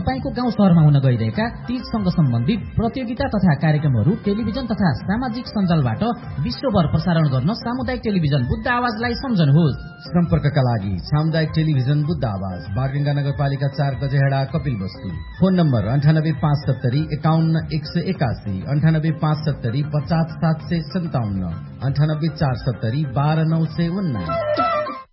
तपाईको गाउँ शहरमा हुन गइरहेका तीजसँग सम्बन्धित प्रतियोगिता तथा कार्यक्रमहरू टेलिभिजन तथा सामाजिक सञ्जालबाट विश्वभर प्रसारण गर्न सामुदायिक टेलिभिजन बुद्ध आवाजलाई सम्झनुहोस्। सम्पर्कका लागि सामुदायिक टेलिभिजन बुद्ध आवाज, बागडुङ्गा नगरपालिका 4 गजेहडा, कपिलवस्तु। Phone number 9857 51 181, 9857 50 757, 98 470 12 919।